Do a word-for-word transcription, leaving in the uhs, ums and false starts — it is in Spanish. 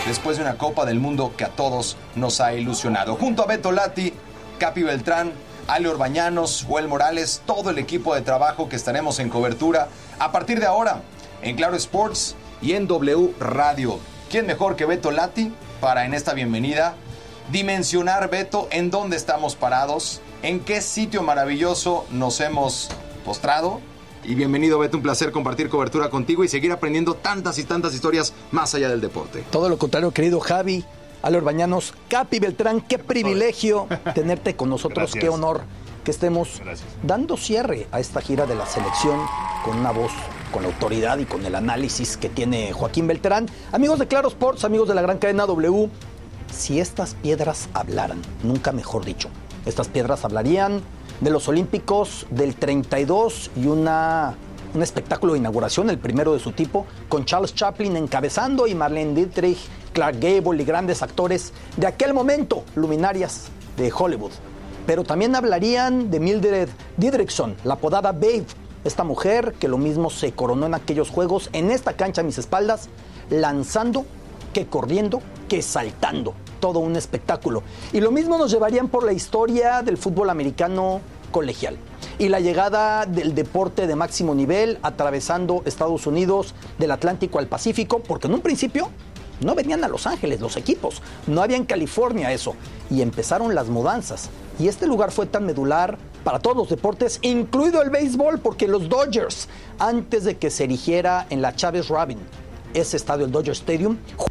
después de una Copa del Mundo que a todos nos ha ilusionado. Junto a Beto Lati, Capi Beltrán, Ale Orbañanos, Joel Morales, todo el equipo de trabajo que estaremos en cobertura a partir de ahora en Claro Sports y en W Radio. ¿Quién mejor que Beto Lati para en esta bienvenida dimensionar, Beto, en dónde estamos parados, en qué sitio maravilloso nos hemos postrado? Y bienvenido, Beto, un placer compartir cobertura contigo y seguir aprendiendo tantas y tantas historias más allá del deporte. Todo lo contrario, querido Javi, Ale Orbañanos, Capi Beltrán, qué privilegio tenerte con nosotros, Gracias. Qué honor que estemos Gracias. Dando cierre a esta gira de la selección con una voz, con la autoridad y con el análisis que tiene Joaquín Beltrán. Amigos de Claro Sports, amigos de la gran cadena W, si estas piedras hablaran, nunca mejor dicho, estas piedras hablarían de los Olímpicos del treinta y dos y una, un espectáculo de inauguración, el primero de su tipo, con Charles Chaplin encabezando y Marlene Dietrich, Clark Gable y grandes actores de aquel momento, luminarias de Hollywood. Pero también hablarían de Mildred Didrikson, la apodada Babe, esta mujer que lo mismo se coronó en aquellos juegos, en esta cancha a mis espaldas, lanzando, que corriendo, que saltando. Todo un espectáculo. Y lo mismo nos llevarían por la historia del fútbol americano colegial y la llegada del deporte de máximo nivel atravesando Estados Unidos del Atlántico al Pacífico, porque en un principio no venían a Los Ángeles los equipos, no había en California eso, y empezaron las mudanzas. Y este lugar fue tan medular para todos los deportes, incluido el béisbol, porque los Dodgers, antes de que se erigiera en la Chávez Rabin, ese estadio, el Dodger Stadium,